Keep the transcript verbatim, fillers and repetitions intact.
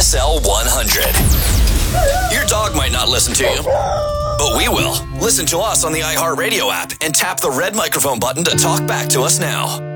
S L one hundred. Your dog might not listen to you, but we will. Listen to us on the iHeartRadio app and tap the red microphone button to talk back to us now.